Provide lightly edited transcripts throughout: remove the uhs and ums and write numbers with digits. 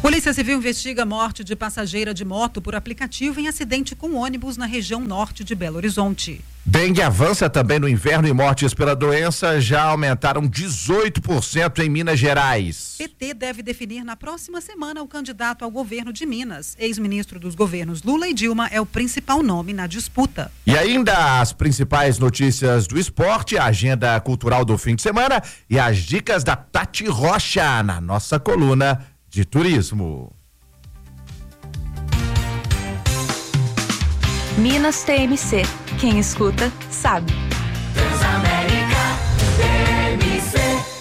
Polícia Civil investiga a morte de passageira de moto por aplicativo em acidente com ônibus na região norte de Belo Horizonte. Dengue avança também no inverno e mortes pela doença já aumentaram 18% em Minas Gerais. PT deve definir na próxima semana o candidato ao governo de Minas. Ex-ministro dos governos Lula e Dilma é o principal nome na disputa. E ainda as principais notícias do esporte, a agenda cultural do fim de semana e as dicas da Tati Rocha na nossa coluna de turismo. Minas TMC. Quem escuta, sabe. Transamérica TMC.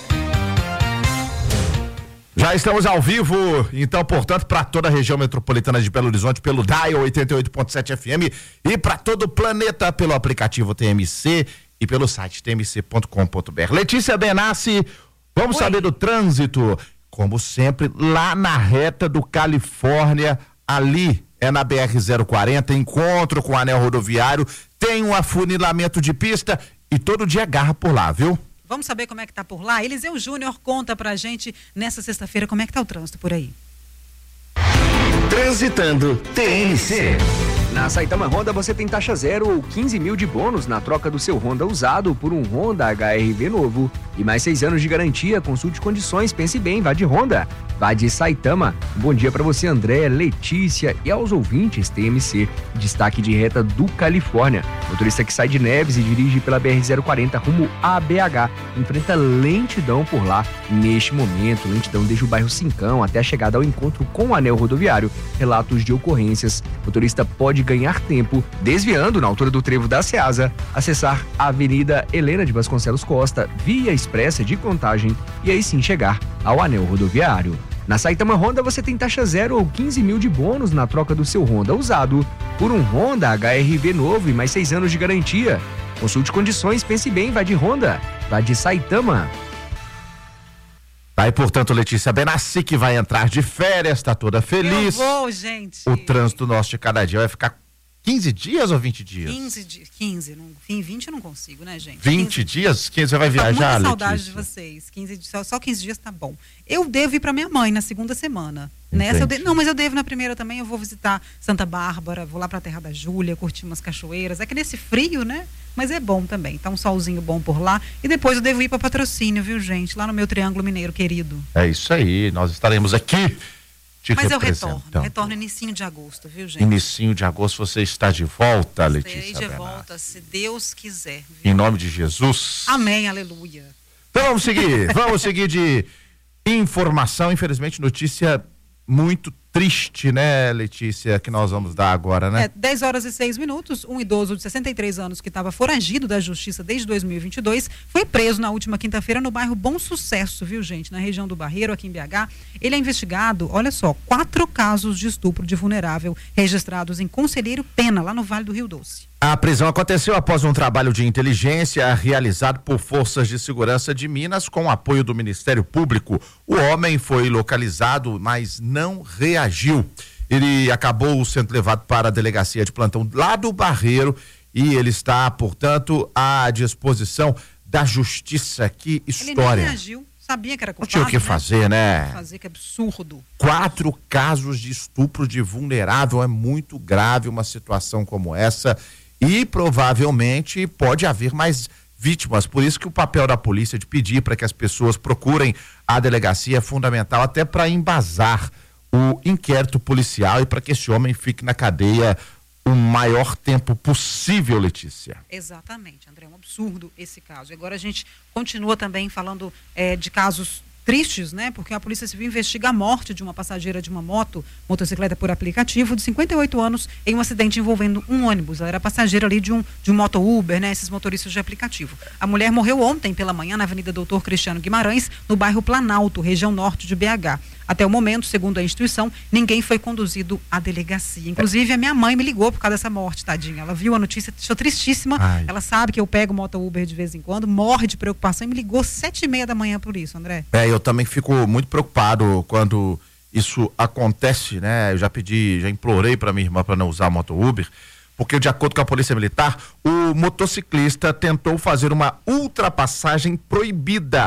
Já estamos ao vivo, então, portanto, para toda a região metropolitana de Belo Horizonte, pelo Dial 88.7 FM e para todo o planeta pelo aplicativo TMC e pelo site tmc.com.br. Letícia Benassi, vamos saber do trânsito. Como sempre, lá na reta do Califórnia, ali é na BR-040, encontro com o anel rodoviário, tem um afunilamento de pista e todo dia agarra por lá, viu? Vamos saber como é que tá por lá? Eliseu Júnior conta pra gente nessa sexta-feira como é que tá o trânsito por aí. Transitando TMC. Na Saitama Honda você tem taxa zero ou 15 mil de bônus na troca do seu Honda usado por um Honda HR-V novo. E mais 6 anos de garantia, consulte condições, pense bem, vá de Honda. Vá de Saitama. Bom dia para você, André, Letícia e aos ouvintes TMC. Destaque de reta do Califórnia. Motorista que sai de Neves e dirige pela BR-040 rumo a BH. Enfrenta lentidão por lá. Neste momento, lentidão desde o bairro Cincão até a chegada ao encontro com o anel rodoviário. Relatos de ocorrências. Motorista pode ganhar tempo desviando na altura do trevo da Ceasa, acessar a Avenida Helena de Vasconcelos Costa, via expressa de Contagem e aí sim chegar ao anel rodoviário. Na Saitama Honda você tem taxa zero ou 15 mil de bônus na troca do seu Honda usado por um Honda HR-V novo e mais 6 anos de garantia. Consulte condições, pense bem, vá de Honda, vá de Saitama. Tá, e portanto, Letícia Benassi, que vai entrar de férias, tá toda feliz. Eu vou, gente. O trânsito nosso de cada dia vai ficar 15 dias ou 20 dias? 15 dias, 15, em 20 eu não consigo, né, gente? 20 dias? 15 você vai viajar, Letícia? Letícia? Saudade de vocês, 15, só 15 dias tá bom. Eu devo ir pra minha mãe na segunda semana. Nessa não, mas eu devo na primeira também, eu vou visitar Santa Bárbara, vou lá pra Terra da Júlia, curtir umas cachoeiras, é que nesse frio, né? Mas é bom também, tá um solzinho bom por lá. E depois eu devo ir para Patrocínio, viu, gente? Lá no meu Triângulo Mineiro querido. É isso aí, nós estaremos aqui te Mas eu retorno inicinho de agosto, viu, gente? Inicinho de agosto você está de volta, Letícia. Estarei de volta, se Deus quiser. Viu? Em nome de Jesus. Amém, aleluia. Então vamos seguir de informação, infelizmente notícia muito triste, né, Letícia, que nós vamos dar agora, né? 10 horas e 6 minutos, um idoso de 63 anos que estava foragido da justiça desde 2022, foi preso na última quinta-feira no bairro Bom Sucesso, viu, gente? Na região do Barreiro, aqui em BH. Ele é investigado, olha só, 4 casos de estupro de vulnerável registrados em Conselheiro Pena, lá no Vale do Rio Doce. A prisão aconteceu após um trabalho de inteligência realizado por forças de segurança de Minas com apoio do Ministério Público. O homem foi localizado, mas não reagiu. Ele acabou sendo levado para a delegacia de plantão lá do Barreiro e ele está, portanto, à disposição da justiça. Que história. Ele nem reagiu. Sabia que era culpado, não tinha o que fazer, né? Fazer, que absurdo. 4 casos de estupro de vulnerável, é muito grave uma situação como essa. E provavelmente pode haver mais vítimas, por isso que o papel da polícia de pedir para que as pessoas procurem a delegacia é fundamental, até para embasar o inquérito policial e para que esse homem fique na cadeia o maior tempo possível, Letícia. Exatamente, André, é um absurdo esse caso. Agora a gente continua também falando de casos tristes, né? Porque a Polícia Civil investiga a morte de uma passageira de uma motocicleta por aplicativo de 58 anos em um acidente envolvendo um ônibus. Ela era passageira ali de um moto Uber, né? Esses motoristas de aplicativo. A mulher morreu ontem pela manhã na Avenida Doutor Cristiano Guimarães, no bairro Planalto, região norte de BH. Até o momento, segundo a instituição, ninguém foi conduzido à delegacia. Inclusive, a minha mãe me ligou por causa dessa morte, tadinha. Ela viu a notícia, deixou tristíssima. Ai. Ela sabe que eu pego moto Uber de vez em quando, morre de preocupação e me ligou 7h30 da manhã por isso, André. Eu também fico muito preocupado quando isso acontece, né? Eu já implorei para minha irmã para não usar a moto Uber, porque de acordo com a Polícia Militar, o motociclista tentou fazer uma ultrapassagem proibida.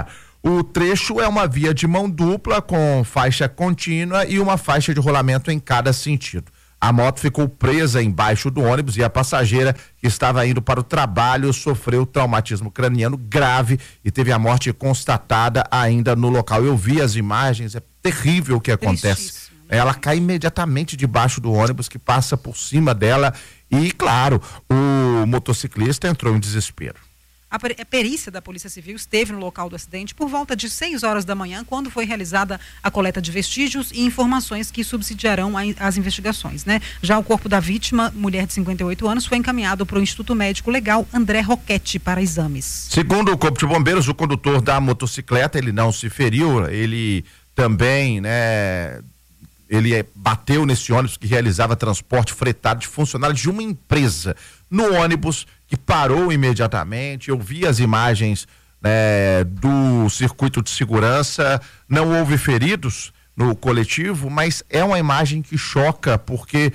O trecho é uma via de mão dupla com faixa contínua e uma faixa de rolamento em cada sentido. A moto ficou presa embaixo do ônibus e a passageira que estava indo para o trabalho sofreu traumatismo craniano grave e teve a morte constatada ainda no local. Eu vi as imagens, é terrível o que acontece. Ela cai imediatamente debaixo do ônibus que passa por cima dela e, claro, o motociclista entrou em desespero. A perícia da Polícia Civil esteve no local do acidente por volta de 6 horas da manhã, quando foi realizada a coleta de vestígios e informações que subsidiarão as investigações, né? Já o corpo da vítima, mulher de 58 anos, foi encaminhado para o Instituto Médico Legal André Roquete para exames. Segundo o Corpo de Bombeiros, o condutor da motocicleta, ele não se feriu, ele também, né, ele bateu nesse ônibus que realizava transporte fretado de funcionários de uma empresa. No ônibus, que parou imediatamente, eu vi as imagens, né, do circuito de segurança, não houve feridos no coletivo, mas é uma imagem que choca, porque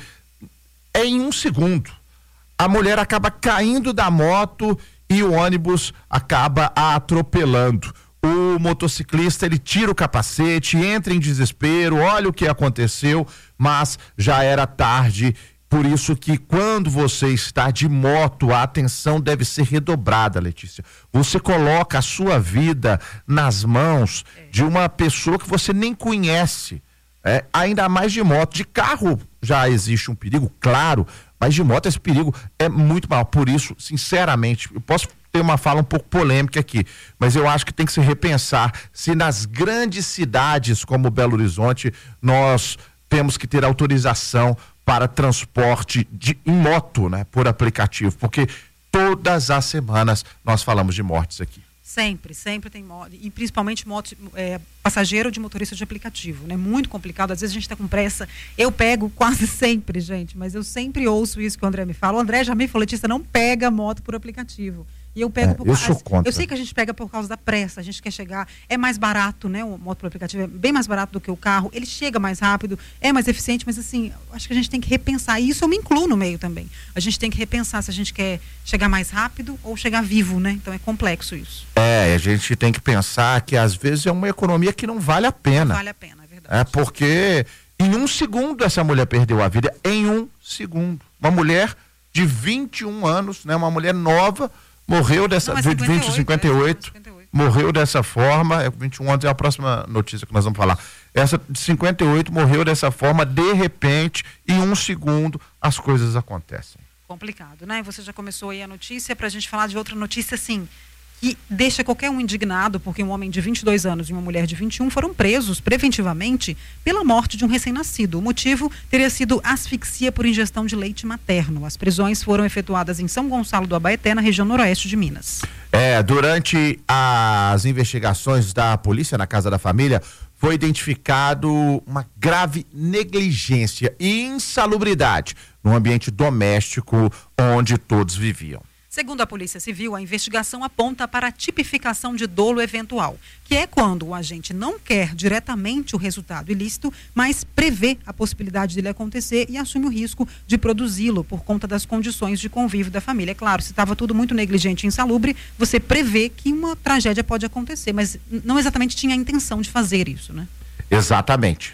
é em um segundo. A mulher acaba caindo da moto e o ônibus acaba a atropelando. O motociclista, ele tira o capacete, entra em desespero, olha o que aconteceu, mas já era tarde. Por isso que quando você está de moto, a atenção deve ser redobrada, Letícia. Você coloca a sua vida nas mãos de uma pessoa que você nem conhece. Ainda mais de moto. De carro já existe um perigo, claro, mas de moto esse perigo é muito maior. Por isso, sinceramente, eu posso ter uma fala um pouco polêmica aqui, mas eu acho que tem que se repensar se nas grandes cidades como Belo Horizonte nós temos que ter autorização para transporte em moto, né, por aplicativo, porque todas as semanas nós falamos de mortes aqui. Sempre tem moto, e principalmente moto, passageiro de motorista de aplicativo, né? Muito complicado, às vezes a gente está com pressa, eu pego quase sempre, gente, mas eu sempre ouço isso que o André me fala. O André já me falou, Letícia, não pega moto por aplicativo. E eu pego eu sou contra. Eu sei que a gente pega por causa da pressa, a gente quer chegar, é mais barato, né? O moto por aplicativo é bem mais barato do que o carro, ele chega mais rápido, é mais eficiente, mas assim, acho que a gente tem que repensar, e isso eu me incluo no meio também. A gente tem que repensar se a gente quer chegar mais rápido ou chegar vivo, né? Então é complexo isso. A gente tem que pensar que às vezes é uma economia que não vale a pena. Não vale a pena, é verdade. Porque em um segundo essa mulher perdeu a vida, em um segundo. Uma mulher de 21 anos, né? Uma mulher nova, morreu dessa, não, 58, 58, morreu dessa forma, 21 anos é a próxima notícia que nós vamos falar. Essa de 58 morreu dessa forma, de repente, em um segundo, as coisas acontecem. Complicado, né? Você já começou aí a notícia, pra gente falar de outra notícia, assim, que deixa qualquer um indignado, porque um homem de 22 anos e uma mulher de 21 foram presos preventivamente pela morte de um recém-nascido. O motivo teria sido asfixia por ingestão de leite materno. As prisões foram efetuadas em São Gonçalo do Abaeté, na região noroeste de Minas. Durante as investigações da polícia na casa da família, foi identificado uma grave negligência e insalubridade no ambiente doméstico onde todos viviam. Segundo a Polícia Civil, a investigação aponta para a tipificação de dolo eventual, que é quando o agente não quer diretamente o resultado ilícito, mas prevê a possibilidade dele acontecer e assume o risco de produzi-lo por conta das condições de convívio da família. É claro, se estava tudo muito negligente e insalubre, você prevê que uma tragédia pode acontecer, mas não exatamente tinha a intenção de fazer isso, né? Exatamente,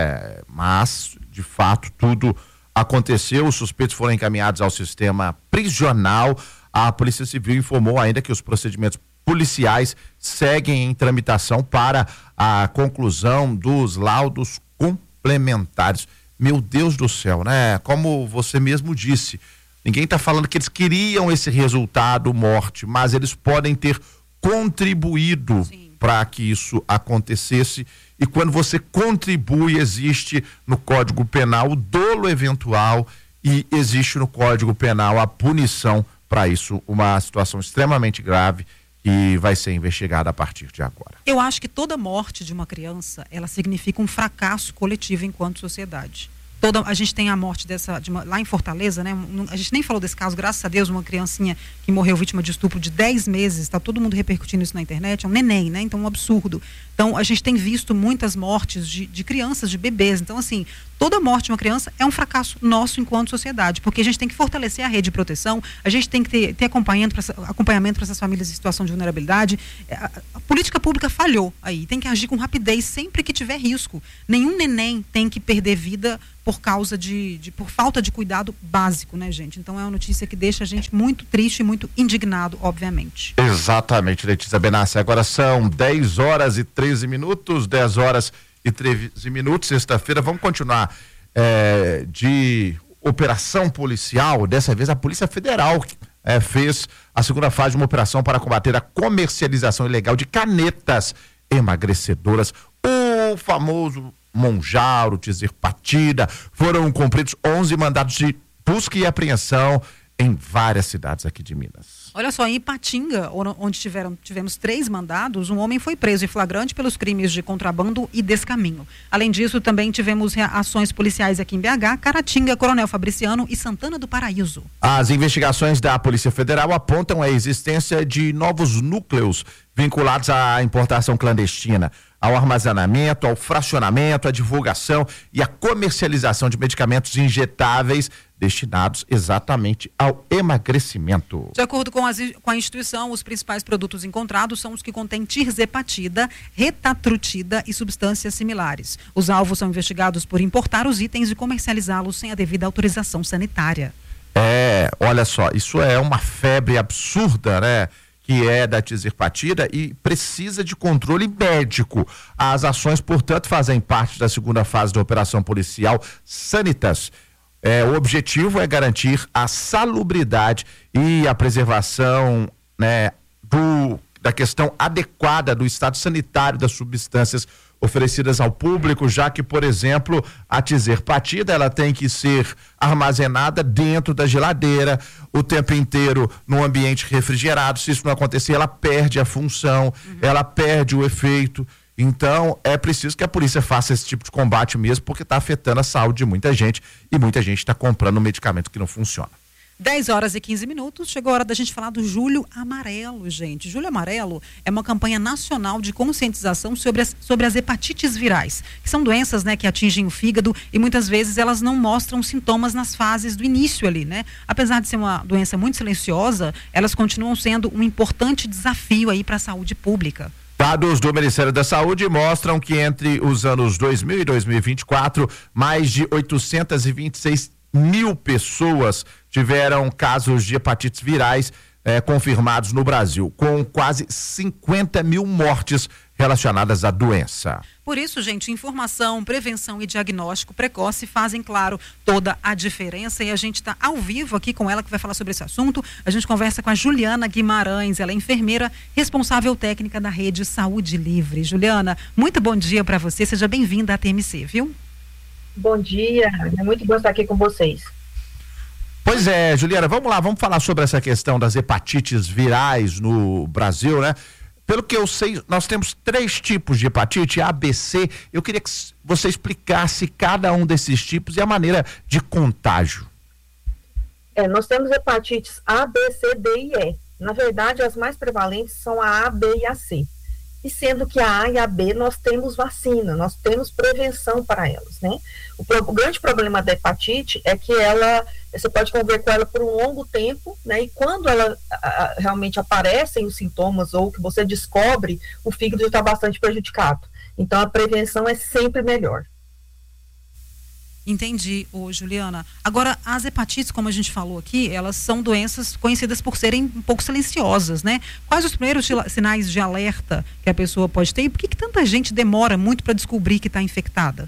mas de fato tudo aconteceu, os suspeitos foram encaminhados ao sistema prisional. A Polícia Civil informou ainda que os procedimentos policiais seguem em tramitação para a conclusão dos laudos complementares. Meu Deus do céu, né? Como você mesmo disse, ninguém está falando que eles queriam esse resultado, morte, mas eles podem ter contribuído para que isso acontecesse. E quando você contribui, existe no Código Penal o dolo eventual e existe no Código Penal a punição para isso, uma situação extremamente grave que vai ser investigada a partir de agora. Eu acho que toda morte de uma criança, ela significa um fracasso coletivo enquanto sociedade. A gente tem a morte lá em Fortaleza, né? A gente nem falou desse caso, graças a Deus, uma criancinha que morreu vítima de estupro de 10 meses, está todo mundo repercutindo isso na internet, é um neném, né? Então, um absurdo. Então, a gente tem visto muitas mortes de crianças, de bebês. Então, assim, toda morte de uma criança é um fracasso nosso enquanto sociedade, porque a gente tem que fortalecer a rede de proteção, a gente tem que ter acompanhamento para essas famílias em situação de vulnerabilidade. A política pública falhou aí, tem que agir com rapidez sempre que tiver risco. Nenhum neném tem que perder vida por causa por falta de cuidado básico, né, gente? Então é uma notícia que deixa a gente muito triste e muito indignado, obviamente. Exatamente, Letícia Benassi. Agora são 10 horas e 13 minutos, 10 horas e 13 minutos, sexta-feira. Vamos continuar de operação policial. Dessa vez a Polícia Federal fez a segunda fase de uma operação para combater a comercialização ilegal de canetas emagrecedoras. O famoso Monjaro, Tizirpatida, foram cumpridos 11 mandados de busca e apreensão em várias cidades aqui de Minas. Olha só, em Ipatinga, onde tivemos 3 mandados, um homem foi preso em flagrante pelos crimes de contrabando e descaminho. Além disso, também tivemos ações policiais aqui em BH, Caratinga, Coronel Fabriciano e Santana do Paraíso. As investigações da Polícia Federal apontam a existência de novos núcleos vinculados à importação clandestina, ao armazenamento, ao fracionamento, à divulgação e à comercialização de medicamentos injetáveis destinados exatamente ao emagrecimento. De acordo com a instituição, os principais produtos encontrados são os que contêm tirzepatida, retatrutida e substâncias similares. Os alvos são investigados por importar os itens e comercializá-los sem a devida autorização sanitária. Olha só, isso é uma febre absurda, né? Que é da tizirpatida e precisa de controle médico. As ações, portanto, fazem parte da segunda fase da operação policial Sanitas. O objetivo é garantir a salubridade e a preservação, né, da questão adequada do estado sanitário das substâncias oferecidas ao público, já que, por exemplo, a tizirpatida, ela tem que ser armazenada dentro da geladeira o tempo inteiro num ambiente refrigerado. Se isso não acontecer, ela perde a função, ela perde o efeito. Então, é preciso que a polícia faça esse tipo de combate mesmo, porque está afetando a saúde de muita gente e muita gente está comprando um medicamento que não funciona. 10 horas e 15 minutos, chegou a hora da gente falar do Julho Amarelo, gente. Julho Amarelo é uma campanha nacional de conscientização sobre as hepatites virais, que são doenças, né, que atingem o fígado e muitas vezes elas não mostram sintomas nas fases do início ali, né? Apesar de ser uma doença muito silenciosa, elas continuam sendo um importante desafio aí para a saúde pública. Dados do Ministério da Saúde mostram que entre os anos 2000 e 2024, mais de 826 mil pessoas tiveram casos de hepatites virais confirmados no Brasil, com quase 50 mil mortes relacionadas à doença. Por isso, gente, informação, prevenção e diagnóstico precoce fazem, claro, toda a diferença, e a gente está ao vivo aqui com ela que vai falar sobre esse assunto. A gente conversa com a Juliana Guimarães, ela é enfermeira responsável técnica da Rede Saúde Livre. Juliana, muito bom dia para você, seja bem-vinda à TMC, viu? Bom dia, é muito bom estar aqui com vocês. Pois é, Juliana, vamos lá, vamos falar sobre essa questão das hepatites virais no Brasil, né? Pelo que eu sei, nós temos 3 tipos de hepatite, A, B, C. Eu queria que você explicasse cada um desses tipos e a maneira de contágio. Nós temos hepatites A, B, C, D e E. Na verdade, as mais prevalentes são a A, B e a C. E sendo que a A e a B nós temos vacina, nós temos prevenção para elas, né? O grande problema da hepatite é que você pode conviver com ela por um longo tempo, né? E quando ela realmente aparecem os sintomas ou que você descobre, o fígado já está bastante prejudicado. Então a prevenção é sempre melhor. Entendi, Juliana. Agora, as hepatites, como a gente falou aqui, elas são doenças conhecidas por serem um pouco silenciosas, né? Quais os primeiros sinais de alerta que a pessoa pode ter e por que tanta gente demora muito para descobrir que está infectada?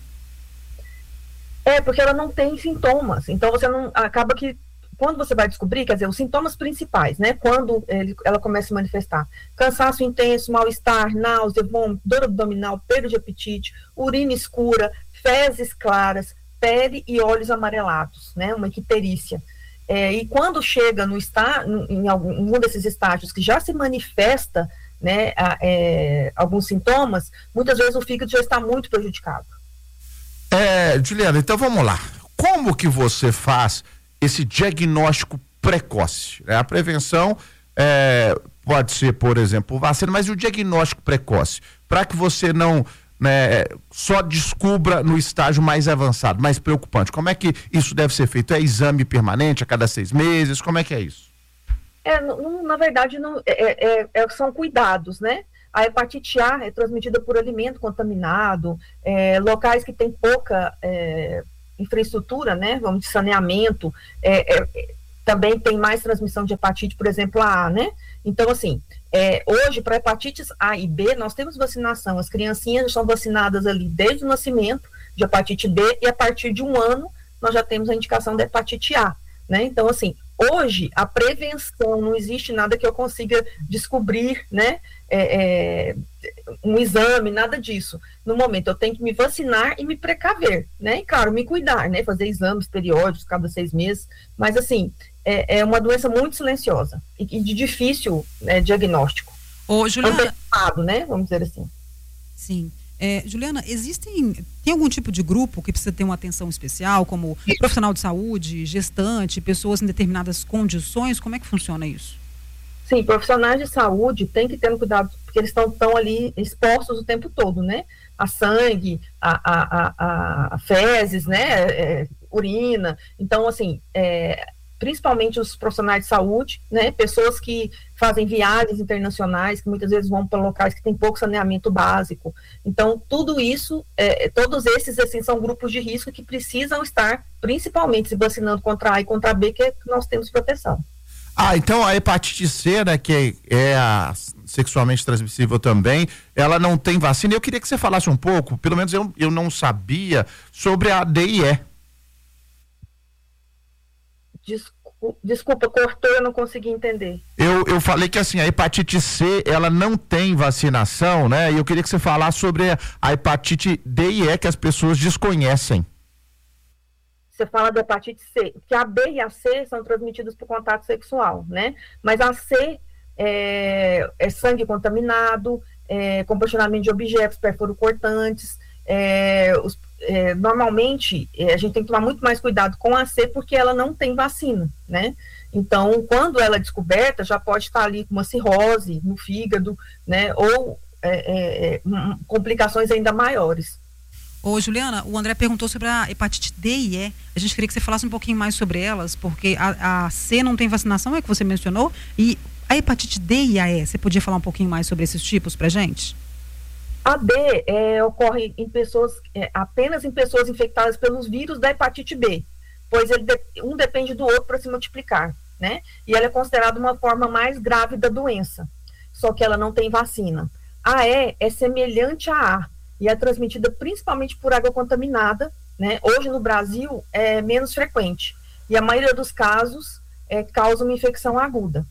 Porque ela não tem sintomas, então você não, acaba que quando você vai descobrir, quer dizer, os sintomas principais, né? Quando ela começa a se manifestar: cansaço intenso, mal-estar, náusea, vômito, dor abdominal, perda de apetite, urina escura, fezes claras, pele e olhos amarelados, né? Uma icterícia. E quando chega em algum desses estágios que já se manifesta, né, alguns sintomas, muitas vezes o fígado já está muito prejudicado. Juliana, então vamos lá. como que você faz esse diagnóstico precoce? A prevenção pode ser, por exemplo, vacina, mas o diagnóstico precoce, para que você não só descubra no estágio mais avançado, mais preocupante. Como é que isso deve ser feito? É exame permanente a cada 6 meses? Como é que é isso? Na verdade, são cuidados, né? A hepatite A é transmitida por alimento contaminado, locais que têm pouca infraestrutura, né? Vamos de saneamento, também tem mais transmissão de hepatite, por exemplo, a A, né? Então, assim, hoje, para hepatites A e B, nós temos vacinação. As criancinhas são vacinadas ali desde o nascimento de hepatite B e a partir de 1 ano nós já temos a indicação da hepatite A, né? Então, assim, hoje, a prevenção, não existe nada que eu consiga descobrir, né? Um exame, nada disso. No momento, eu tenho que me vacinar e me precaver, né? E, claro, me cuidar, né? Fazer exames periódicos cada 6 meses. Mas, assim, é uma doença muito silenciosa e de difícil diagnóstico. Ô, Juliana... né? Vamos dizer assim. Sim. Juliana, tem algum tipo de grupo que precisa ter uma atenção especial, como profissional de saúde, gestante, pessoas em determinadas condições? Como é que funciona isso? Sim, profissionais de saúde têm que ter um cuidado, porque eles estão ali expostos o tempo todo, né? A sangue, a fezes, né? Urina. Então, assim, principalmente os profissionais de saúde, né? Pessoas que fazem viagens internacionais, que muitas vezes vão para locais que tem pouco saneamento básico. Então, tudo isso, todos esses, assim, são grupos de risco que precisam estar, principalmente, se vacinando contra A e contra B, que nós temos proteção. Então a hepatite C, né, que é a sexualmente transmissível também, ela não tem vacina. Eu queria que você falasse um pouco, pelo menos eu não sabia, sobre a D e E. Desculpa, cortou, eu não consegui entender. Eu falei que, assim, a hepatite C, ela não tem vacinação, né? E eu queria que você falasse sobre a hepatite D e E, que as pessoas desconhecem. Você fala da hepatite C, que a B e a C são transmitidas por contato sexual, né? Mas a C é sangue contaminado, compartilhamento de objetos perfuro-cortantes. Normalmente, a gente tem que tomar muito mais cuidado com a C, porque ela não tem vacina, né? Então, quando ela é descoberta, já pode estar ali com uma cirrose no fígado, né? Ou complicações ainda maiores. Ô, Juliana, o André perguntou sobre a hepatite D e E. A gente queria que você falasse um pouquinho mais sobre elas, porque a C não tem vacinação, é que você mencionou, e a hepatite D e a E, você podia falar um pouquinho mais sobre esses tipos pra gente? A D ocorre em pessoas, apenas em pessoas infectadas pelos vírus da hepatite B, pois um depende do outro para se multiplicar, né? E ela é considerada uma forma mais grave da doença, só que ela não tem vacina. A E é semelhante à A, e é transmitida principalmente por água contaminada, né? Hoje no Brasil é menos frequente, e a maioria dos casos causa uma infecção aguda.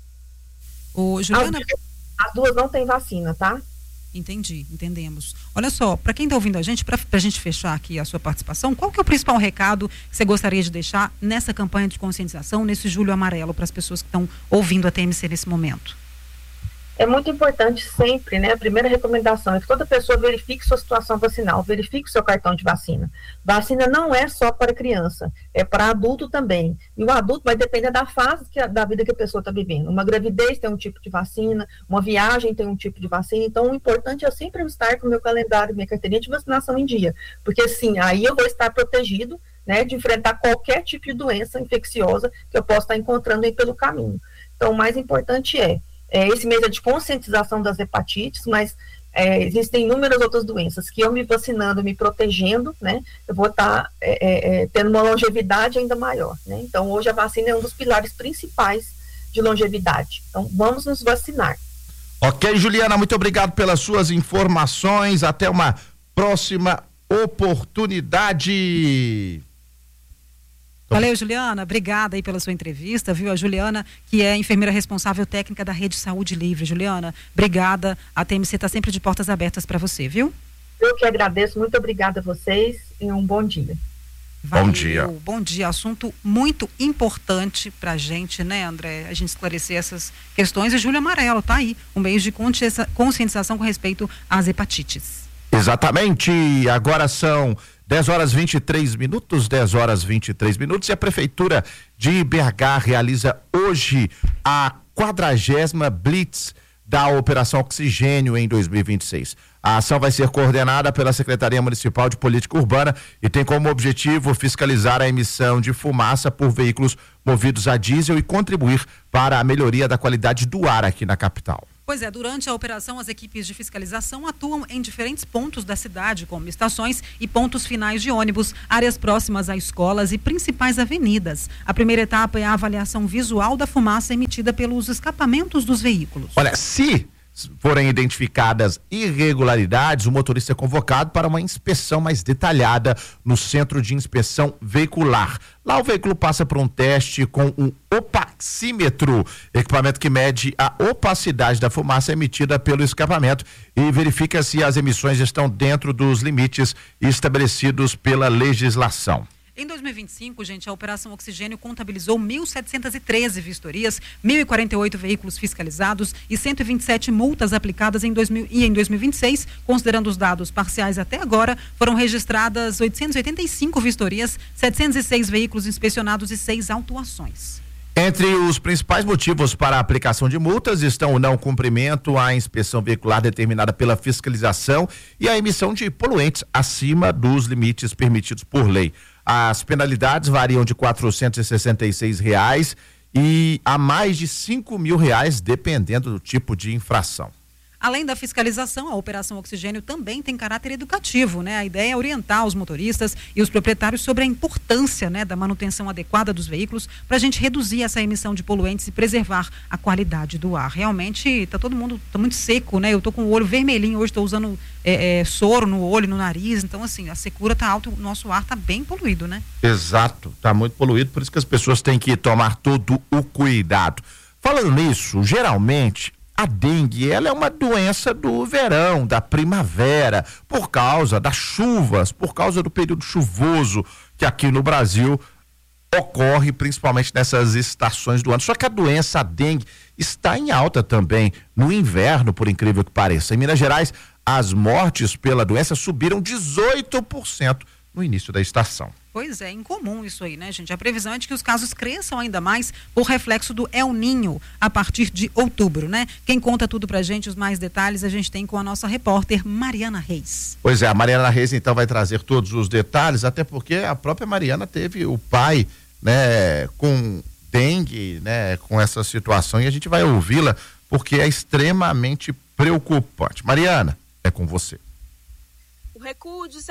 Ô, Juliana... As duas não têm vacina, tá? Entendi, entendemos. Olha só, para quem está ouvindo a gente, para a gente fechar aqui a sua participação, qual que é o principal recado que você gostaria de deixar nessa campanha de conscientização, nesse Julho Amarelo, para as pessoas que estão ouvindo a TMC nesse momento? É muito importante sempre, né? A primeira recomendação é que toda pessoa verifique sua situação vacinal, verifique seu cartão de vacina. Vacina não é só para criança, é para adulto também. E o adulto vai depender da fase da vida que a pessoa está vivendo. Uma gravidez tem um tipo de vacina, uma viagem tem um tipo de vacina. Então, o importante é sempre estar com o meu calendário, minha carteirinha de vacinação em dia. Porque, sim, aí eu vou estar protegido, né, de enfrentar qualquer tipo de doença infecciosa que eu possa estar encontrando aí pelo caminho. Então, o mais importante esse mês é de conscientização das hepatites, mas existem inúmeras outras doenças que eu me vacinando, me protegendo, né, eu vou estar tendo uma longevidade ainda maior, né? Então, hoje a vacina é um dos pilares principais de longevidade. Então, vamos nos vacinar. Ok, Juliana, muito obrigado pelas suas informações. Até uma próxima oportunidade. Valeu, Juliana, obrigada aí pela sua entrevista, viu? A Juliana, que é enfermeira responsável técnica da Rede Saúde Livre. Juliana, obrigada, a TMC está sempre de portas abertas para você, viu? Eu que agradeço, muito obrigada a vocês e um bom dia. Valeu, bom dia. Bom dia, assunto muito importante pra gente, né, André? A gente esclarecer essas questões, e Julho Amarelo tá aí, um mês de conscientização com respeito às hepatites. Exatamente, agora são 10 horas 23 minutos, 10 horas 23 minutos, e a Prefeitura de BH realiza hoje a 40ª Blitz da Operação Oxigênio em 2026. A ação vai ser coordenada pela Secretaria Municipal de Política Urbana e tem como objetivo fiscalizar a emissão de fumaça por veículos movidos a diesel e contribuir para a melhoria da qualidade do ar aqui na capital. Pois é, durante a operação, as equipes de fiscalização atuam em diferentes pontos da cidade, como estações e pontos finais de ônibus, áreas próximas a escolas e principais avenidas. A primeira etapa é a avaliação visual da fumaça emitida pelos escapamentos dos veículos. Olha, se forem identificadas irregularidades, o motorista é convocado para uma inspeção mais detalhada no Centro de Inspeção Veicular. Lá o veículo passa por um teste com um opaxímetro, equipamento que mede a opacidade da fumaça emitida pelo escapamento e verifica se as emissões estão dentro dos limites estabelecidos pela legislação. Em 2025, gente, a Operação Oxigênio contabilizou 1.713 vistorias, 1.048 veículos fiscalizados e 127 multas aplicadas em 2026, considerando os dados parciais até agora, foram registradas 885 vistorias, 706 veículos inspecionados e 6 autuações. Entre os principais motivos para a aplicação de multas estão o não cumprimento à inspeção veicular determinada pela fiscalização e a emissão de poluentes acima dos limites permitidos por lei. As penalidades variam de R$466 e a mais de R$5.000, dependendo do tipo de infração. Além da fiscalização, a Operação Oxigênio também tem caráter educativo, né? A ideia é orientar os motoristas e os proprietários sobre a importância, né, da manutenção adequada dos veículos para a gente reduzir essa emissão de poluentes e preservar a qualidade do ar. Realmente, todo mundo muito seco, né? Eu tô com o olho vermelhinho hoje, estou usando soro no olho, no nariz, então assim, a secura tá alta, o nosso ar tá bem poluído, né? Exato, tá muito poluído, por isso que as pessoas têm que tomar todo o cuidado. Falando nisso, geralmente a dengue, ela é uma doença do verão, da primavera, por causa das chuvas, por causa do período chuvoso que aqui no Brasil ocorre, principalmente nessas estações do ano. Só que a doença, a dengue, está em alta também no inverno, por incrível que pareça. Em Minas Gerais, as mortes pela doença subiram 18% no início da estação. Pois é, incomum isso aí, né, gente? A previsão é de que os casos cresçam ainda mais por reflexo do El Niño a partir de outubro, né? Quem conta tudo pra gente, os mais detalhes, a gente tem com a nossa repórter Mariana Reis. Pois é, a Mariana Reis então vai trazer todos os detalhes, até porque a própria Mariana teve o pai, né, com dengue, né, com essa situação, e a gente vai ouvi-la porque é extremamente preocupante. Mariana, é com você. O recuo de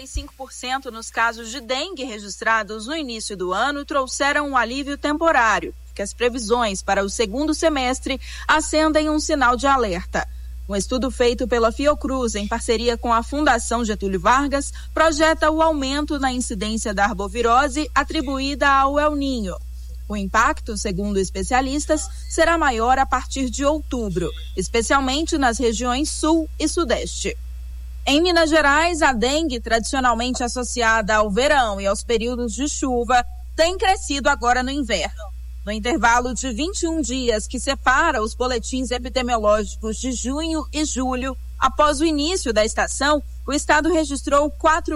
75% nos casos de dengue registrados no início do ano trouxeram um alívio temporário, que as previsões para o segundo semestre acendem um sinal de alerta. Um estudo feito pela Fiocruz, em parceria com a Fundação Getúlio Vargas, projeta o aumento na incidência da arbovirose atribuída ao El Niño. O impacto, segundo especialistas, será maior a partir de outubro, especialmente nas regiões sul e sudeste. Em Minas Gerais, a dengue, tradicionalmente associada ao verão e aos períodos de chuva, tem crescido agora no inverno. No intervalo de 21 dias que separa os boletins epidemiológicos de junho e julho, após o início da estação, o estado registrou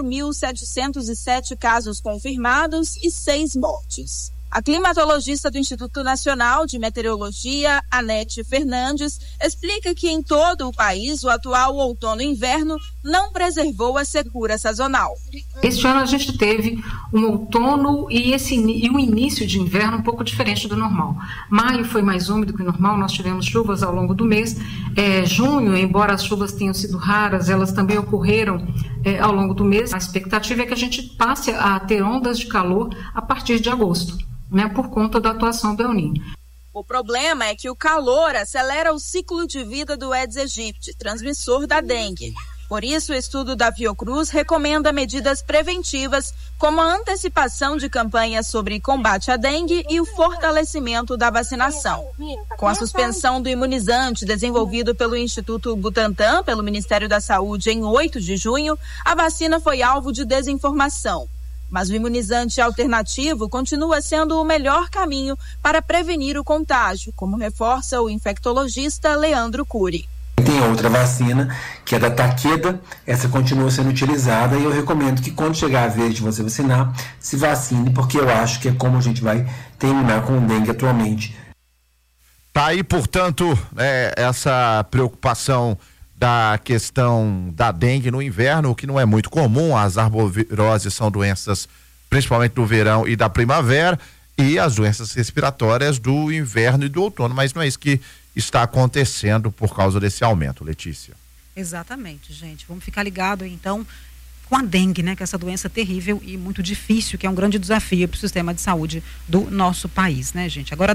4.707 casos confirmados e 6 mortes. A climatologista do Instituto Nacional de Meteorologia, Anete Fernandes, explica que em todo o país o atual outono e inverno não preservou a secura sazonal. Este ano a gente teve um outono e um início de inverno um pouco diferente do normal. Maio foi mais úmido que o normal, nós tivemos chuvas ao longo do mês. Junho, embora as chuvas tenham sido raras, elas também ocorreram ao longo do mês. A expectativa é que a gente passe a ter ondas de calor a partir de agosto, né, por conta da atuação do El Niño. O problema é que o calor acelera o ciclo de vida do Aedes aegypti, transmissor da dengue. Por isso, o estudo da Fiocruz recomenda medidas preventivas, como a antecipação de campanhas sobre combate à dengue e o fortalecimento da vacinação. Com a suspensão do imunizante desenvolvido pelo Instituto Butantan, pelo Ministério da Saúde, em 8 de junho, a vacina foi alvo de desinformação. Mas o imunizante alternativo continua sendo o melhor caminho para prevenir o contágio, como reforça o infectologista Leandro Cury. Tem tem outra vacina, que é da Takeda, essa continua sendo utilizada e eu recomendo que quando chegar a vez de você vacinar, se vacine, porque eu acho que é como a gente vai terminar com o dengue atualmente. Tá aí, portanto, essa preocupação da questão da dengue no inverno, o que não é muito comum. As arboviroses são doenças principalmente do verão e da primavera, e as doenças respiratórias do inverno e do outono, mas não é isso que está acontecendo por causa desse aumento, Letícia. Exatamente, gente. Vamos ficar ligado então com a dengue, né? Que é essa doença terrível e muito difícil, que é um grande desafio para o sistema de saúde do nosso país, né, gente? Agora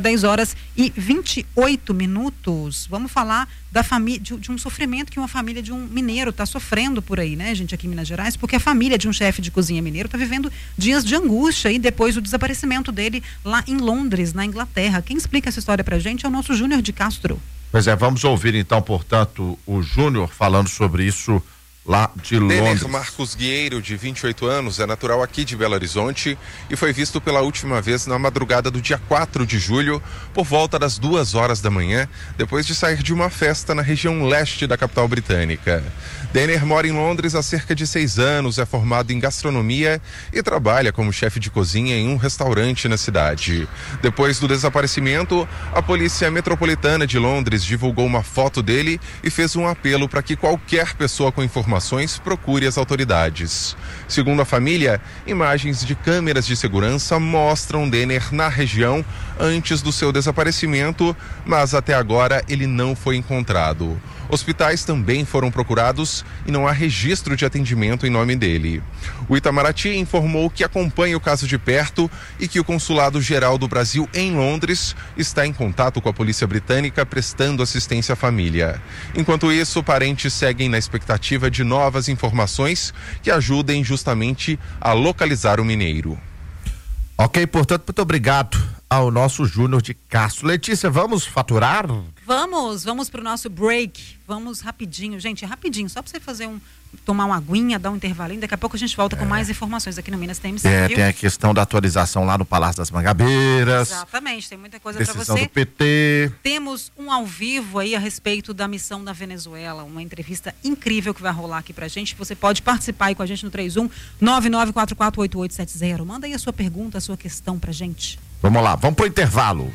10h28. Vamos falar da família, de um sofrimento que uma família de um mineiro está sofrendo por aí, né, gente, aqui em Minas Gerais, porque a família de um chefe de cozinha mineiro está vivendo dias de angústia aí depois do desaparecimento dele lá em Londres, na Inglaterra. Quem explica essa história pra gente é o nosso Júnior de Castro. Pois é, vamos ouvir então, portanto, o Júnior falando sobre isso lá de Londres. Denner Marcos Guieiro, de 28 anos, é natural aqui de Belo Horizonte e foi visto pela última vez na madrugada do dia 4 de julho, por volta das 2h da manhã, depois de sair de uma festa na região leste da capital britânica. Denner mora em Londres há cerca de 6 anos, é formado em gastronomia e trabalha como chefe de cozinha em um restaurante na cidade. Depois do desaparecimento, a Polícia Metropolitana de Londres divulgou uma foto dele e fez um apelo para que qualquer pessoa com informações procure as autoridades. Segundo a família, imagens de câmeras de segurança mostram Denner na região antes do seu desaparecimento, mas até agora ele não foi encontrado. Hospitais também foram procurados e não há registro de atendimento em nome dele. O Itamaraty informou que acompanha o caso de perto e que o Consulado-Geral do Brasil em Londres está em contato com a polícia britânica prestando assistência à família. Enquanto isso, parentes seguem na expectativa de novas informações que ajudem justamente a localizar o mineiro. Ok, portanto, muito obrigado ao nosso Júnior de Castro. Letícia, vamos faturar? Vamos pro nosso break. Vamos rapidinho, gente, rapidinho, só para você tomar uma aguinha, dar um intervalinho. Daqui a pouco a gente volta com mais informações aqui no Minas TMC. Tem a questão da atualização lá no Palácio das Mangabeiras. Exatamente, tem muita coisa para você. Decisão do PT. Temos um ao vivo aí a respeito da missão da Venezuela, uma entrevista incrível que vai rolar aqui pra gente. Você pode participar aí com a gente no 31-99448870. Manda aí a sua pergunta, a sua questão pra gente. Vamos lá, vamos pro intervalo.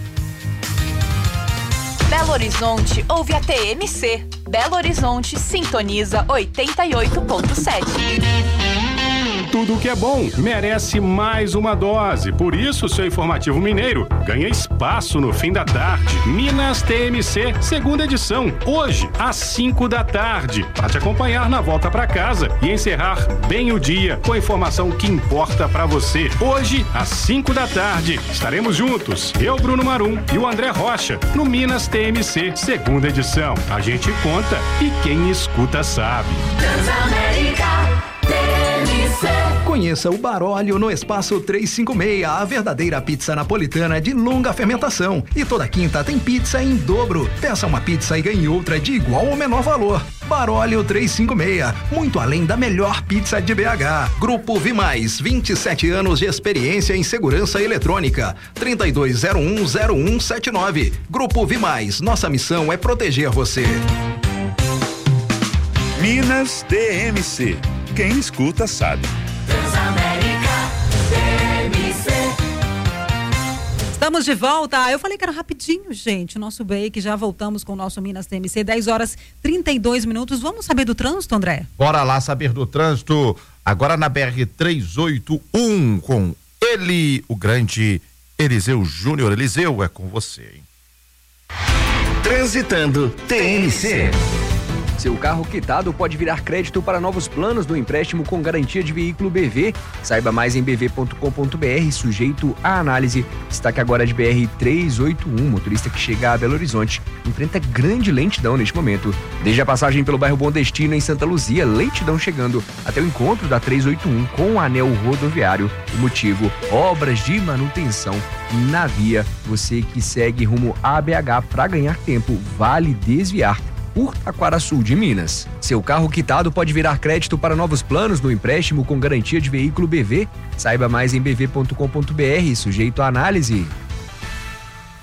Belo Horizonte ouve a TMC. Belo Horizonte sintoniza 88.7. Tudo que é bom merece mais uma dose. Por isso, seu informativo mineiro ganha espaço no fim da tarde. Minas TMC, segunda edição, hoje às 5 da tarde, para te acompanhar na volta para casa e encerrar bem o dia com a informação que importa para você. Hoje às 5 da tarde estaremos juntos, eu, Bruno Marum e o André Rocha, no Minas TMC, segunda edição. A gente conta e quem escuta sabe. Conheça o Baróleo no Espaço 356, a verdadeira pizza napolitana de longa fermentação. E toda quinta tem pizza em dobro. Peça uma pizza e ganhe outra de igual ou menor valor. Baróleo 356, muito além da melhor pizza de BH. Grupo Vimais, 27 anos de experiência em segurança eletrônica. 32010179. Grupo Vimais, nossa missão é proteger você. Minas TMC. Quem escuta sabe. Estamos de volta. Eu falei que era rapidinho, gente, o nosso break. Já voltamos com o nosso Minas TMC, 10h32. Vamos saber do trânsito, André? Bora lá saber do trânsito. Agora na BR-381 com ele, o grande Eliseu Júnior. Eliseu, é com você, hein? Transitando TMC. Seu carro quitado pode virar crédito para novos planos do empréstimo com garantia de veículo BV. Saiba mais em bv.com.br, sujeito à análise. Destaque agora de BR-381, motorista que chega a Belo Horizonte enfrenta grande lentidão neste momento. Desde a passagem pelo bairro Bom Destino, em Santa Luzia, lentidão chegando até o encontro da 381 com o anel rodoviário. O motivo, obras de manutenção na via. Você que segue rumo a BH para ganhar tempo, vale desviar por Taquaraçu de Minas. Seu carro quitado pode virar crédito para novos planos no empréstimo com garantia de veículo BV. Saiba mais em bv.com.br, sujeito à análise.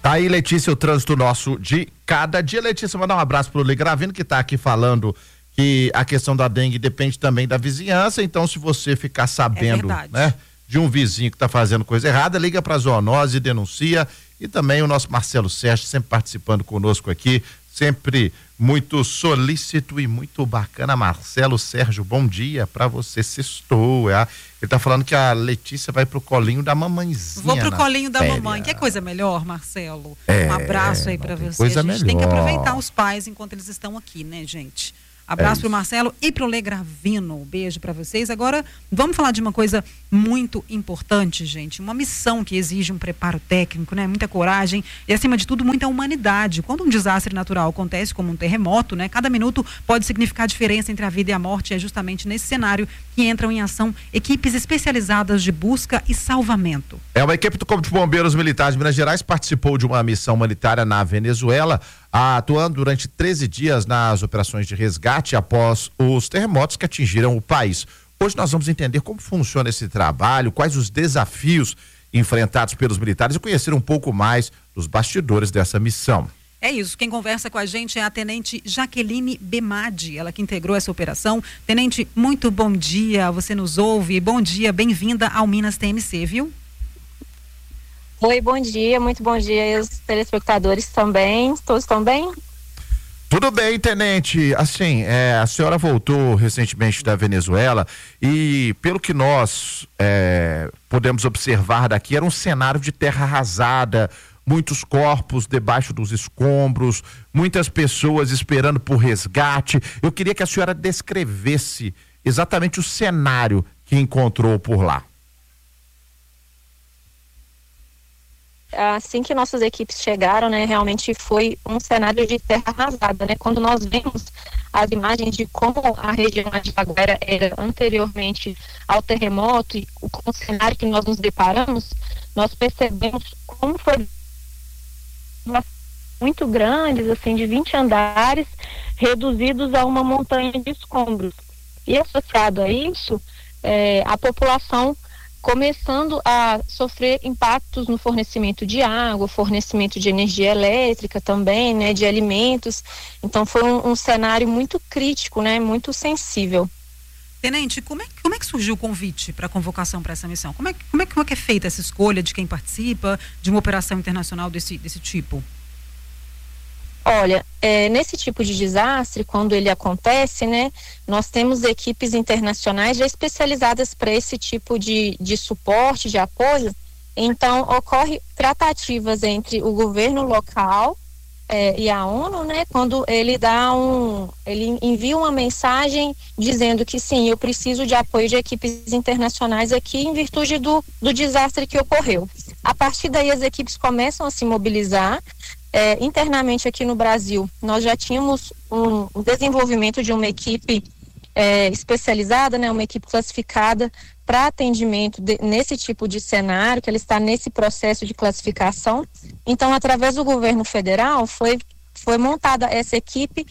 Tá aí, Letícia, o trânsito nosso de cada dia. Letícia, mandar um abraço pro Legravino, que tá aqui falando que a questão da dengue depende também da vizinhança, então se você ficar sabendo, né, de um vizinho que tá fazendo coisa errada, liga pra zoonose e denuncia. E também o nosso Marcelo Sérgio sempre participando conosco aqui, sempre muito solícito e muito bacana. Marcelo Sérgio, bom dia pra você, sextou. Ele tá falando que a Letícia vai pro colinho da mamãezinha. Vou pro colinho da mamãe. Que coisa melhor, Marcelo? Um abraço aí pra você. Coisa a gente melhor. Tem que aproveitar os pais enquanto eles estão aqui, né, gente? Abraço pro Marcelo e pro Legravino. Beijo para vocês. Agora, vamos falar de uma coisa muito importante, gente. Uma missão que exige um preparo técnico, né? Muita coragem e, acima de tudo, muita humanidade. Quando um desastre natural acontece, como um terremoto, né? Cada minuto pode significar a diferença entre a vida e a morte. E é justamente nesse cenário que entram em ação equipes especializadas de busca e salvamento. Uma equipe do Corpo de Bombeiros Militares de Minas Gerais participou de uma missão humanitária na Venezuela, atuando durante 13 dias nas operações de resgate após os terremotos que atingiram o país. Hoje nós vamos entender como funciona esse trabalho, quais os desafios enfrentados pelos militares e conhecer um pouco mais dos bastidores dessa missão. É isso, quem conversa com a gente é a Tenente Jaqueline Bemadi, ela que integrou essa operação. Tenente, muito bom dia, você nos ouve, bom dia, bem-vinda ao Minas TMC, viu? Oi, bom dia, muito bom dia aos telespectadores também, todos estão bem? Tudo bem, Tenente, assim, a senhora voltou recentemente da Venezuela e pelo que nós podemos observar daqui, era um cenário de terra arrasada, muitos corpos debaixo dos escombros, muitas pessoas esperando por resgate. Eu queria que a senhora descrevesse exatamente o cenário que encontrou por lá. Assim que nossas equipes chegaram, né, realmente foi um cenário de terra arrasada, né? Quando nós vemos as imagens de como a região de Jaguara era anteriormente ao terremoto e com o cenário que nós nos deparamos, nós percebemos como foi muito grandes, assim, de 20 andares, reduzidos a uma montanha de escombros. E associado a isso, a população começando a sofrer impactos no fornecimento de água, fornecimento de energia elétrica também, né, de alimentos. Então foi um cenário muito crítico, né, muito sensível. Tenente, como é que surgiu o convite para a convocação para essa missão? Como é que é feita essa escolha de quem participa de uma operação internacional desse tipo? Olha, nesse tipo de desastre, quando ele acontece, né, nós temos equipes internacionais já especializadas para esse tipo de suporte, de apoio. Então, ocorre tratativas entre o governo local e a ONU, né, quando ele ele envia uma mensagem dizendo que sim, eu preciso de apoio de equipes internacionais aqui em virtude do desastre que ocorreu. A partir daí as equipes começam a se mobilizar. Internamente aqui no Brasil, nós já tínhamos um desenvolvimento de uma equipe especializada, né, uma equipe classificada para atendimento nesse tipo de cenário, que ela está nesse processo de classificação. Então, através do governo federal, foi montada essa equipe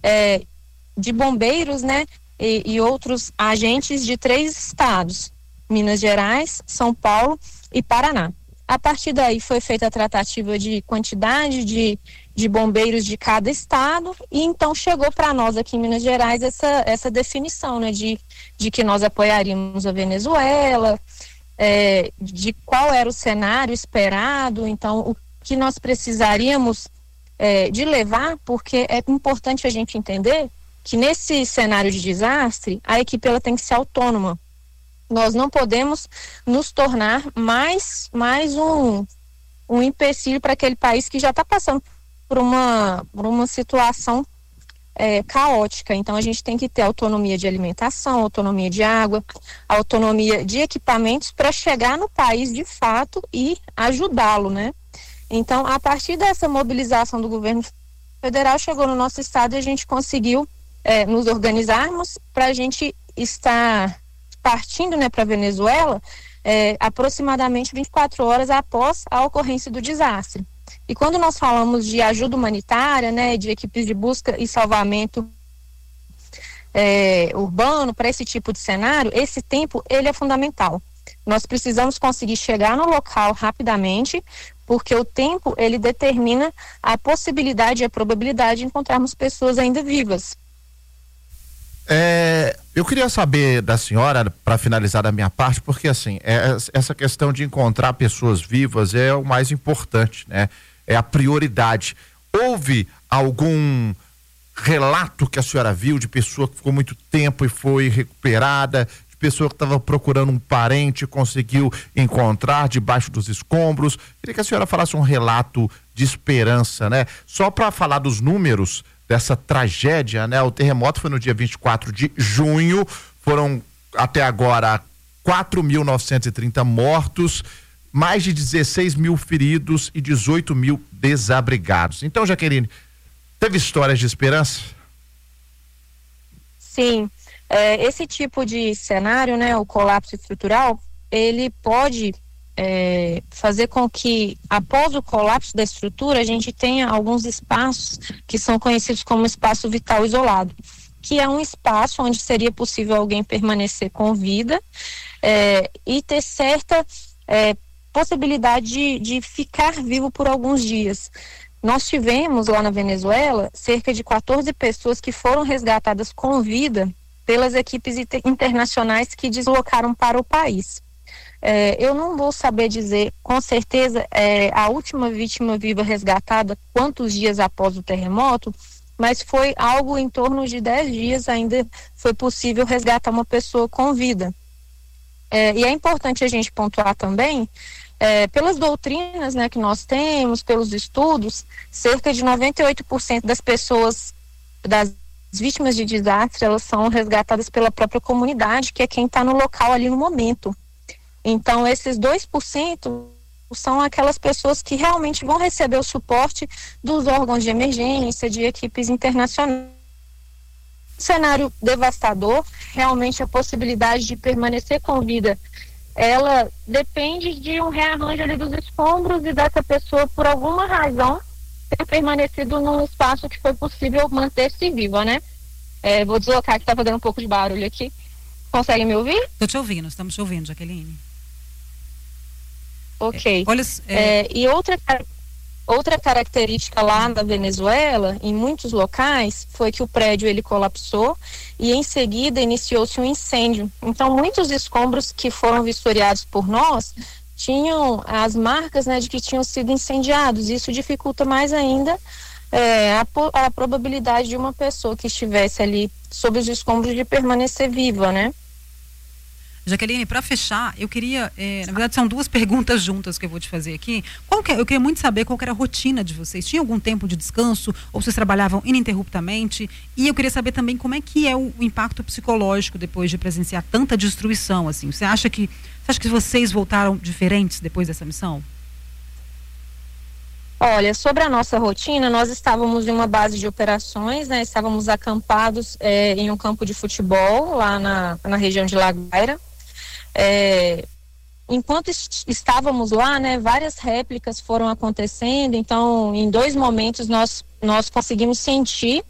de bombeiros, né, e outros agentes de 3 estados, Minas Gerais, São Paulo e Paraná. A partir daí foi feita a tratativa de quantidade de bombeiros de cada estado e então chegou para nós aqui em Minas Gerais essa definição, né, de que nós apoiaríamos a Venezuela, de qual era o cenário esperado, então o que nós precisaríamos de levar, porque é importante a gente entender que nesse cenário de desastre a equipe ela tem que ser autônoma. Nós não podemos nos tornar mais um empecilho para aquele país que já está passando por uma situação caótica. Então, a gente tem que ter autonomia de alimentação, autonomia de água, autonomia de equipamentos para chegar no país de fato e ajudá-lo, né? Então, a partir dessa mobilização do governo federal, chegou no nosso estado e a gente conseguiu nos organizarmos para a gente estar partindo, né, para a Venezuela aproximadamente 24 horas após a ocorrência do desastre. E quando nós falamos de ajuda humanitária, né, de equipes de busca e salvamento urbano para esse tipo de cenário, esse tempo ele é fundamental. Nós precisamos conseguir chegar no local rapidamente, porque o tempo, ele determina a possibilidade e a probabilidade de encontrarmos pessoas ainda vivas. Eu queria saber da senhora, para finalizar a minha parte, porque assim, essa questão de encontrar pessoas vivas é o mais importante, né? É a prioridade. Houve algum relato que a senhora viu de pessoa que ficou muito tempo e foi recuperada, de pessoa que estava procurando um parente, conseguiu encontrar debaixo dos escombros? Queria que a senhora falasse um relato de esperança, né? Só para falar dos números dessa tragédia, né? O terremoto foi no dia 24 de junho, foram até agora 4.930 mortos, mais de 16 mil feridos e 18 mil desabrigados. Então, Jaqueline, teve histórias de esperança? Sim, esse tipo de cenário, né, o colapso estrutural, ele pode fazer com que, após o colapso da estrutura, a gente tenha alguns espaços que são conhecidos como espaço vital isolado, que é um espaço onde seria possível alguém permanecer com vida e ter certa possibilidade de ficar vivo por alguns dias. Nós tivemos lá na Venezuela cerca de 14 pessoas que foram resgatadas com vida pelas equipes internacionais que deslocaram para o país. Eu não vou saber dizer com certeza a última vítima viva resgatada quantos dias após o terremoto, mas foi algo em torno de 10 dias ainda foi possível resgatar uma pessoa com vida. E é importante a gente pontuar também, pelas doutrinas, né, que nós temos, pelos estudos, cerca de 98% das pessoas, das vítimas de desastre, elas são resgatadas pela própria comunidade, que é quem está no local ali no momento. Então, esses 2% são aquelas pessoas que realmente vão receber o suporte dos órgãos de emergência, de equipes internacionais. Cenário devastador, realmente a possibilidade de permanecer com vida, ela depende de um rearranjo ali dos escombros e dessa pessoa, por alguma razão, ter permanecido num espaço que foi possível manter-se viva, né? Vou deslocar, que tá fazendo um pouco de barulho aqui. Consegue me ouvir? Estou te ouvindo, estamos te ouvindo, Jaqueline. Ok. E outra característica lá da Venezuela, em muitos locais, foi que o prédio ele colapsou e em seguida iniciou-se um incêndio. Então, muitos escombros que foram vistoriados por nós tinham as marcas, né, de que tinham sido incendiados. Isso dificulta mais ainda a probabilidade de uma pessoa que estivesse ali sob os escombros de permanecer viva, né? Jaqueline, para fechar, eu queria, na verdade são duas perguntas juntas que eu vou te fazer aqui. Eu queria muito saber qual que era a rotina de vocês. Tinha algum tempo de descanso ou vocês trabalhavam ininterruptamente? E eu queria saber também como é que é o impacto psicológico depois de presenciar tanta destruição, assim. Você acha que vocês voltaram diferentes depois dessa missão? Olha, sobre a nossa rotina, nós estávamos em uma base de operações, né? Estávamos acampados em um campo de futebol lá na região de La Guaira. Enquanto estávamos lá, né, várias réplicas foram acontecendo. Então, em 2 momentos nós conseguimos sentir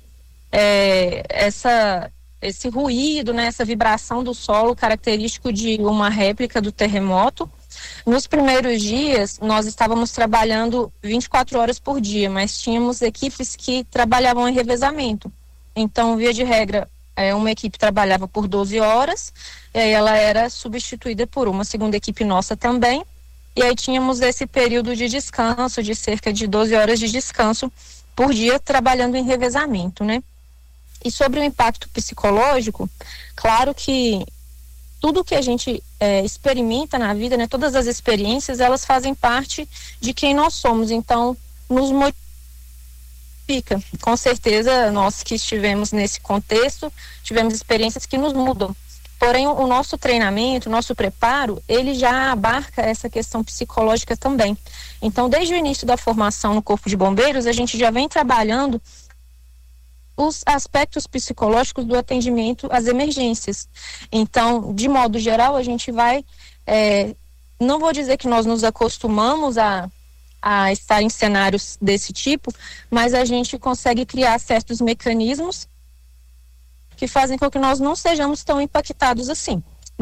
esse ruído, né, essa vibração do solo característico de uma réplica do terremoto. Nos primeiros dias nós estávamos trabalhando 24 horas por dia, mas tínhamos equipes que trabalhavam em revezamento. Então, via de regra, uma equipe trabalhava por 12 horas, e aí ela era substituída por uma segunda equipe nossa também, e aí tínhamos esse período de descanso, de cerca de 12 horas de descanso por dia, trabalhando em revezamento, né? E sobre o impacto psicológico, claro que tudo que a gente experimenta na vida, né, todas as experiências, elas fazem parte de quem nós somos, então nos modifica. Com certeza, nós que estivemos nesse contexto, tivemos experiências que nos mudam. Porém, o nosso treinamento, o nosso preparo, ele já abarca essa questão psicológica também. Então, desde o início da formação no Corpo de Bombeiros, a gente já vem trabalhando os aspectos psicológicos do atendimento às emergências. Então, de modo geral, a gente vai, não vou dizer que nós nos acostumamos a estar em cenários desse tipo, mas a gente consegue criar certos mecanismos que fazem com que nós não sejamos tão impactados assim.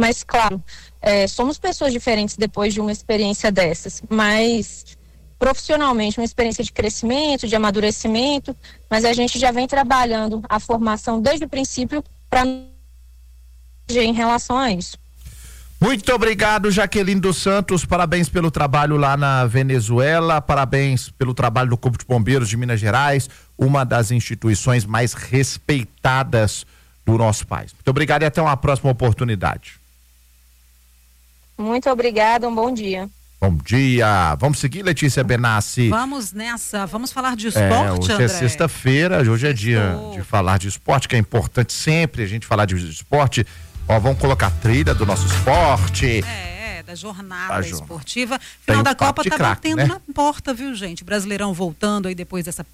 Mas, claro, somos pessoas diferentes depois de uma experiência dessas, mas profissionalmente uma experiência de crescimento, de amadurecimento, mas a gente já vem trabalhando a formação desde o princípio para em relação a isso. Muito obrigado, Jaqueline dos Santos, parabéns pelo trabalho lá na Venezuela, parabéns pelo trabalho do Corpo de Bombeiros de Minas Gerais, uma das instituições mais respeitadas do nosso país. Muito obrigado e até uma próxima oportunidade. Muito obrigada, um bom dia. Bom dia. Vamos seguir, Letícia Benassi? Vamos nessa, vamos falar de esporte, hoje André. é sexta-feira, hoje é dia de falar de esporte, que é importante sempre a gente falar de esporte. Ó, vamos colocar a trilha do nosso esporte. Da jornada esportiva. Final da papo Copa de tá craque, batendo né? na porta, viu, gente? Brasileirão voltando aí depois dessa